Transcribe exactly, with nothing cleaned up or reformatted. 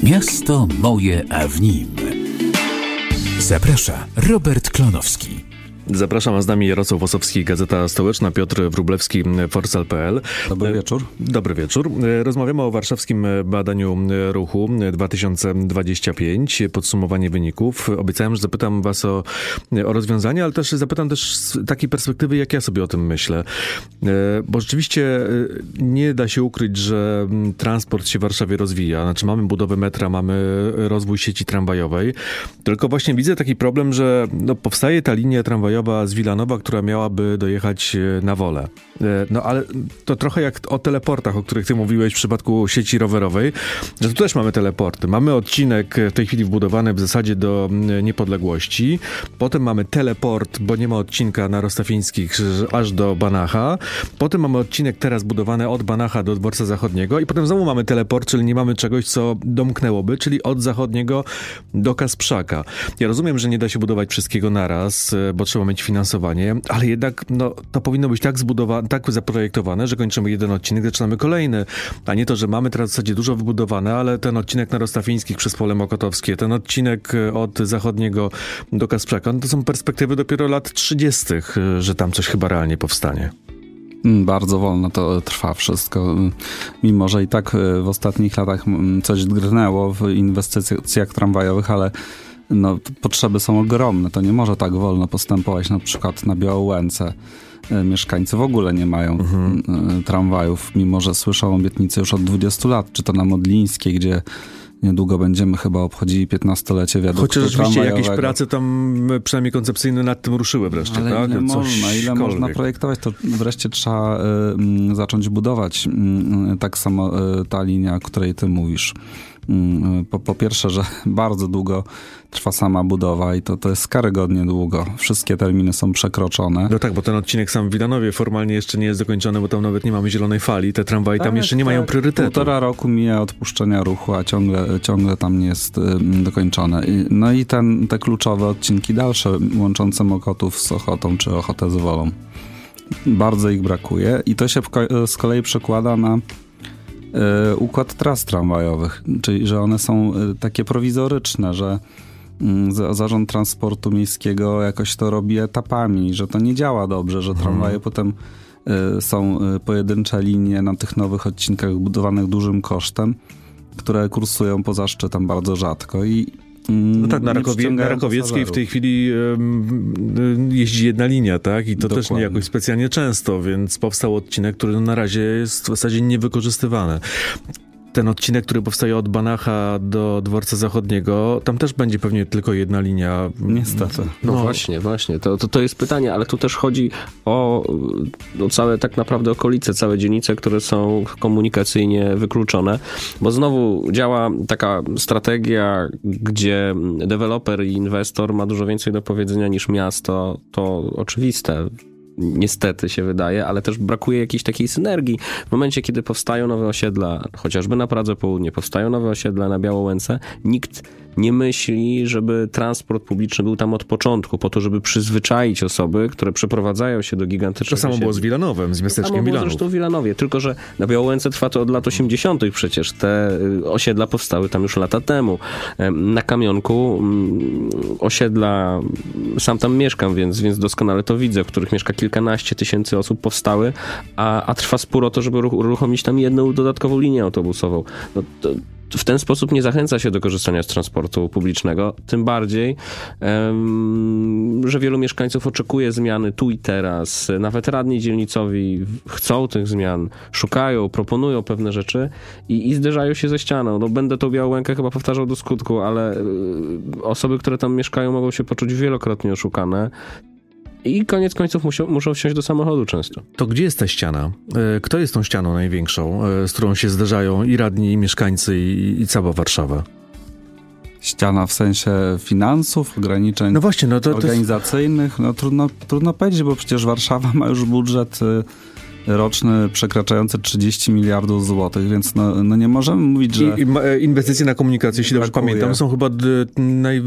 Miasto moje, a w nim. Zaprasza Robert Klonowski. Zapraszam, a z nami Jarosław Osowski, Gazeta Stołeczna, Piotr Wróblewski, Forsal kropka p l. Dobry wieczór. Dobry wieczór. Rozmawiamy o warszawskim badaniu ruchu dwa tysiące dwudziestym piątym. Podsumowanie wyników. Obiecałem, że zapytam was o, o rozwiązania, ale też zapytam też z takiej perspektywy, jak ja sobie o tym myślę. Bo rzeczywiście nie da się ukryć, że transport się w Warszawie rozwija. Znaczy mamy budowę metra, mamy rozwój sieci tramwajowej. Tylko właśnie widzę taki problem, że no, powstaje ta linia tramwajowa z Wilanowa, która miałaby dojechać na Wolę. No ale to trochę jak o teleportach, o których ty mówiłeś w przypadku sieci rowerowej, że tu też mamy teleporty. Mamy odcinek w tej chwili wbudowany w zasadzie do Niepodległości. Potem mamy teleport, bo nie ma odcinka na Rostafińskich aż do Banacha. Potem mamy odcinek teraz budowany od Banacha do Dworca Zachodniego i potem znowu mamy teleport, czyli nie mamy czegoś, co domknęłoby, czyli od Zachodniego do Kasprzaka. Ja rozumiem, że nie da się budować wszystkiego naraz, bo trzeba mieć finansowanie, ale jednak no, to powinno być tak zbudowane, tak zaprojektowane, że kończymy jeden odcinek, zaczynamy kolejny, a nie to, że mamy teraz w zasadzie dużo wybudowane, ale ten odcinek na Rostafińskich przez Pole Mokotowskie, ten odcinek od Zachodniego do Kasprzaka, no to są perspektywy dopiero lat trzydziestych, że tam coś chyba realnie powstanie. Bardzo wolno to trwa wszystko, mimo że i tak w ostatnich latach coś drgnęło w inwestycjach tramwajowych, ale no, potrzeby są ogromne. To nie może tak wolno postępować. Na przykład na Białołęce mieszkańcy w ogóle nie mają mhm. tramwajów, mimo że słyszą obietnice już od dwudziestu lat. Czy to na Modlińskiej, gdzie niedługo będziemy chyba obchodzili piętnastolecia wiaduktu Chociaż rzeczywiście tramwajowego. jakieś prace tam przynajmniej koncepcyjne nad tym ruszyły wreszcie. Ale tak? ile Coś można, ile można projektować, to wreszcie trzeba y, zacząć budować. Y, tak samo y, ta linia, o której ty mówisz. Po, po pierwsze, że bardzo długo trwa sama budowa i to, to jest karygodnie długo. Wszystkie terminy są przekroczone. No tak, bo ten odcinek sam w Wilanowie formalnie jeszcze nie jest dokończony, bo tam nawet nie mamy zielonej fali. Te tramwaje tak, tam jeszcze nie tak. mają priorytetu. Półtora roku mija odpuszczenia ruchu, a ciągle, ciągle tam nie jest y, dokończone. I, no i ten, te kluczowe odcinki dalsze, łączące Mokotów z Ochotą, czy Ochotę z Wolą. Bardzo ich brakuje i to się z kolei przekłada na układ tras tramwajowych, czyli że one są takie prowizoryczne, że Zarząd Transportu Miejskiego jakoś to robi etapami, że to nie działa dobrze, że tramwaje hmm. potem są pojedyncze linie na tych nowych odcinkach budowanych dużym kosztem, które kursują poza szczytem bardzo rzadko i no tak, na, Rakowie, na Rakowieckiej w tej chwili um, jeździ jedna linia, tak? I to Dokładnie. też nie jakoś specjalnie często, więc powstał odcinek, który na razie jest w zasadzie niewykorzystywany. Ten odcinek, który powstaje od Banacha do Dworca Zachodniego, tam też będzie pewnie tylko jedna linia. Niestety. No, no właśnie, właśnie. To, to, to jest pytanie, ale tu też chodzi o no, całe tak naprawdę okolice, całe dzielnice, które są komunikacyjnie wykluczone, bo znowu działa taka strategia, gdzie deweloper i inwestor ma dużo więcej do powiedzenia niż miasto. To oczywiste. Niestety się wydaje, ale też brakuje jakiejś takiej synergii. W momencie, kiedy powstają nowe osiedla, chociażby na Pradze Południe, powstają nowe osiedla na Białołęce, nikt nie myśli, żeby transport publiczny był tam od początku, po to, żeby przyzwyczaić osoby, które przeprowadzają się do gigantycznych To samo osiedli. było z Wilanowem, z miasteczkiem Wilanów. To samo było zresztą w Wilanowie, tylko że na Białołęce trwa to od lat osiemdziesiątych przecież. Te osiedla powstały tam już lata temu. Na Kamionku osiedla, sam tam mieszkam, więc, więc doskonale to widzę, w których mieszka kilkanaście tysięcy osób powstały, a, a trwa spór o to, żeby uruchomić tam jedną dodatkową linię autobusową. No to, w ten sposób nie zachęca się do korzystania z transportu publicznego, tym bardziej, um, że wielu mieszkańców oczekuje zmiany tu i teraz. Nawet radni dzielnicowi chcą tych zmian, szukają, proponują pewne rzeczy i, i zderzają się ze ścianą. No, będę tą Białołękę chyba powtarzał do skutku, ale y, osoby, które tam mieszkają, mogą się poczuć wielokrotnie oszukane. I koniec końców muszą, muszą wsiąść do samochodu często. To gdzie jest ta ściana? Kto jest tą ścianą największą, z którą się zderzają i radni, i mieszkańcy, i, i cała Warszawa? Ściana w sensie finansów, ograniczeń no właśnie, no to, organizacyjnych? No trudno, trudno powiedzieć, bo przecież Warszawa ma już budżet roczny przekraczający trzydzieści miliardów złotych, więc no, no nie możemy mówić, że... I, i inwestycje na komunikację, jeśli dobrze pamiętam, są chyba d, naj,